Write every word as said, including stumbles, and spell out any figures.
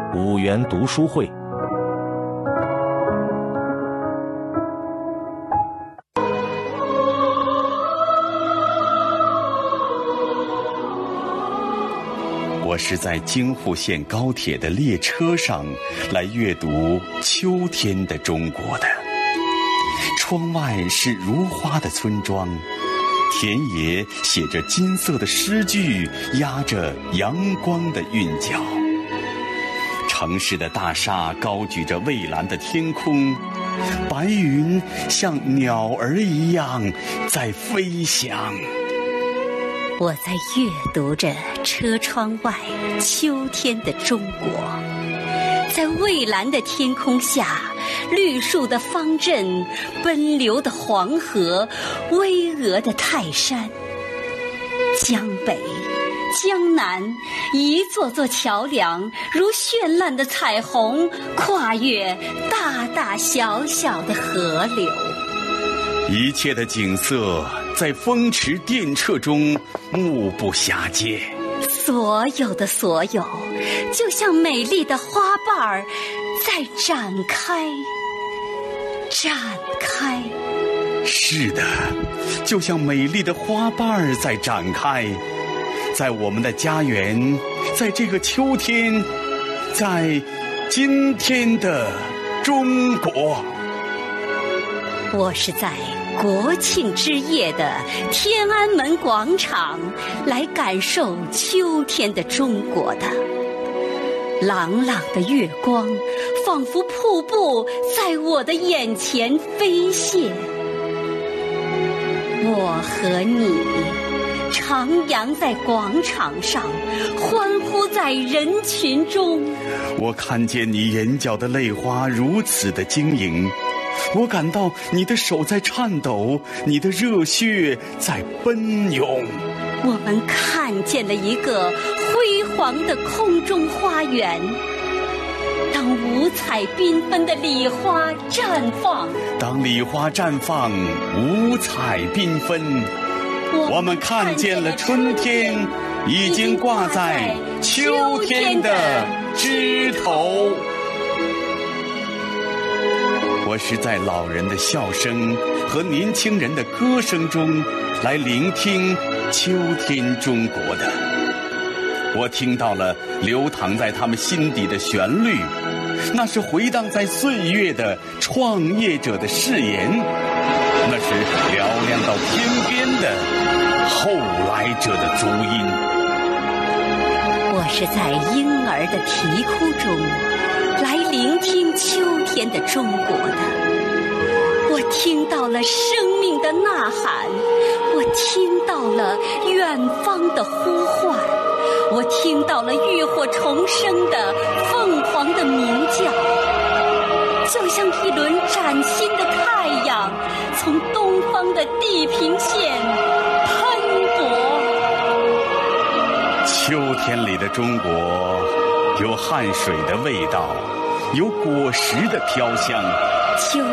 五元读书会。 我是在京沪线高铁的列车上来阅读秋天的中国的。窗外是如花的村庄，田野写着金色的诗句，压着阳光的韵脚。城市的大厦高举着蔚蓝的天空，白云像鸟儿一样在飞翔。 我在阅读着车窗外秋天的中国，在蔚蓝的天空下，绿树的方阵，奔流的黄河，巍峨的泰山，江北江南，一座座桥梁如绚烂的彩虹，跨越大大小小的河流。 一切的景色在风驰电掣中目不暇接， 所有的所有就像美丽的花瓣儿在展开展开。 是的，就像美丽的花瓣儿在展开，在我们的家园，在这个秋天，在今天的中国。 我是在国庆之夜的天安门广场来感受秋天的中国的。朗朗的月光仿佛瀑布在我的眼前飞泻，我和你徜徉在广场上，欢呼在人群中。 我看见你眼角的泪花如此的晶莹，我感到你的手在颤抖，你的热血在奔涌。 我们看见了一个辉煌的空中花园，当五彩缤纷的礼花绽放， 当礼花绽放，五彩缤纷，我们看见了春天已经挂在秋天的枝头。我是在老人的笑声和年轻人的歌声中来聆听秋天中国的。我听到了流淌在他们心底的旋律，那是回荡在岁月的创业者的誓言，那是嘹亮到天边的后来者的足音。 我是在婴儿的啼哭中来聆听秋天的中国的。我听到了生命的呐喊，我听到了远方的呼唤，我听到了浴火重生的凤凰的鸣叫，就像一轮崭新的太阳从东方的地平线喷薄。 秋天里的中国有汗水的味道，有果实的飘香。 秋